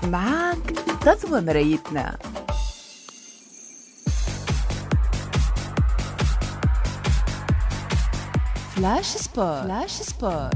معاك تضوى مرايتنا. فلاش سبور.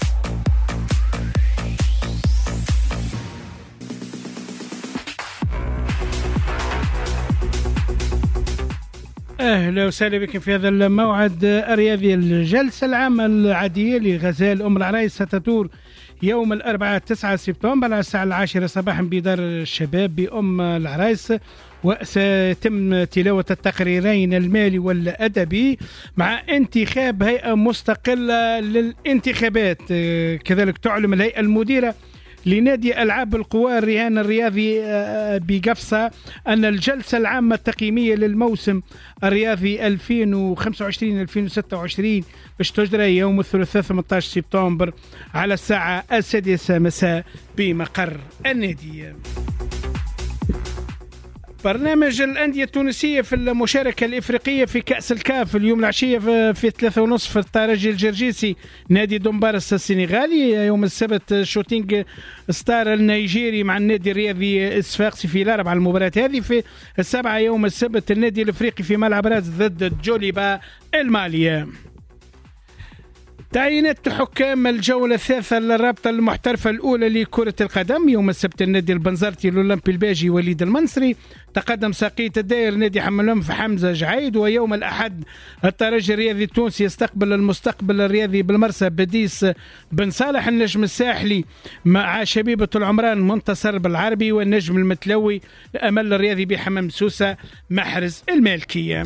أهلا وسهلا بكم في هذا الموعد الرياضي. الجلسة العامة العادية لغزال أم العرايس ستدور يوم الأربعاء 9 سبتمبر على الساعة 10 صباحا بدار الشباب بأم العرايس، وسيتم تلاوة التقريرين المالي والأدبي مع انتخاب هيئة مستقلة للانتخابات. كذلك تعلم الهيئة المديرة لنادي ألعاب القوى الرهان الرياضي بقفصة أن الجلسة العامة التقييمية للموسم الرياضي 2025-2026 باش تجرى يوم الثلاثاء 18 سبتمبر على الساعة 6 مساء بمقر النادي. برنامج الأندية التونسية في المشاركة الإفريقية في كأس الكاف اليوم العشية في 3:30 في الترجي الجرجيسي نادي دومبارس السنغالي. يوم السبت شوتينغ ستار النيجيري مع النادي الرياضي الصفاقسي في الأربعة. المباراة هذه في 7 يوم السبت النادي الإفريقي في ملعب راس ضد جوليبا المالية. تعيينات حكام الجولة الثالثة للرابطة المحترفة الأولى لكرة القدم. يوم السبت النادي البنزرتي الأولمبي الباجي وليد المنصري، تقدم ساقية الدائر نادي حمل في حمزة جعيد. ويوم الأحد الترجي الرياضي التونسي يستقبل المستقبل الرياضي بالمرسى بديس بن صالح. النجم الساحلي مع شبيبة العمران منتصر بالعربي، والنجم المتلوي الأمل الرياضي بحمام سوسة محرز المالكية.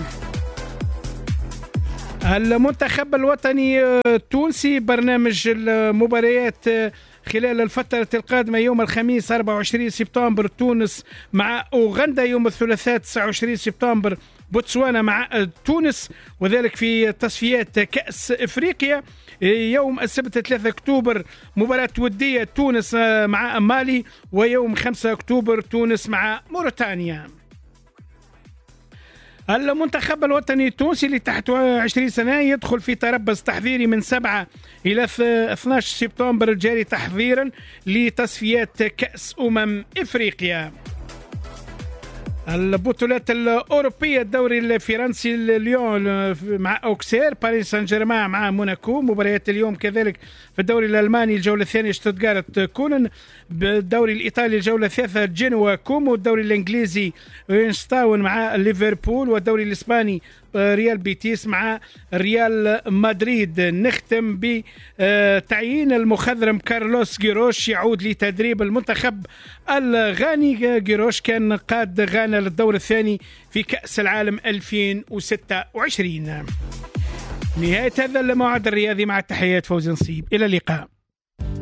المنتخب الوطني التونسي برنامج المباريات خلال الفترة القادمة يوم الخميس 24 سبتمبر تونس مع أوغندا، يوم الثلاثاء 29 سبتمبر بوتسوانا مع تونس، وذلك في تصفيات كأس إفريقيا. يوم السبت 3 أكتوبر مباراة ودية تونس مع مالي، ويوم 5 أكتوبر تونس مع موريتانيا. المنتخب الوطني التونسي اللي تحت 20 سنة يدخل في تربص تحضيري من 7 إلى 12 سبتمبر الجاري تحضيرا لتصفيات كأس إفريقيا. البطولات الأوروبية الدوري الفرنسي ليون مع أوكسير، باريس سان جيرمان مع موناكو. مباريات اليوم كذلك في الدوري الألماني الجولة الثانية شتوتغارت كولن، بالدوري الإيطالي الجولة الثالثة جنوا كومو، الدوري الإنجليزي وينستاون مع ليفربول، والدوري الإسباني ريال بيتيس مع ريال مدريد. نختم بتعيين المخضرم كارلوس جيروش يعود لتدريب المنتخب الغاني. جيروش كان قاد غانا للدور الثاني في كأس العالم 2026. نهاية هذا الموعد الرياضي مع التحيات فوزي نصيب، إلى اللقاء.